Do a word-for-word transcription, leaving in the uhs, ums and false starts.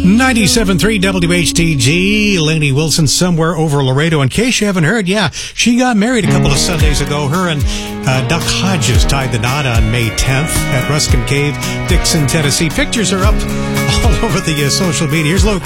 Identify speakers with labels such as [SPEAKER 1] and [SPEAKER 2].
[SPEAKER 1] ninety-seven point three W H T G, Lainey Wilson, Somewhere Over Laredo. In case you haven't heard, yeah, she got married a couple of Sundays ago. Her and uh, Duck Hodges tied the knot on May tenth at Ruskin Cave, Dixon, Tennessee. Pictures are up all over the uh, social media. Here's Low